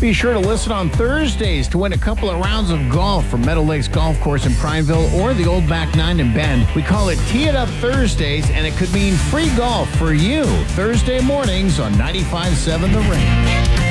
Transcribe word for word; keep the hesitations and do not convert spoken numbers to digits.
Be sure to listen on Thursdays to win a couple of rounds of golf from Meadow Lakes Golf Course in Prineville or the Old Back Nine in Bend. We call it Tee It Up Thursdays, and it could mean free golf for you Thursday mornings on ninety-five point seven The Range.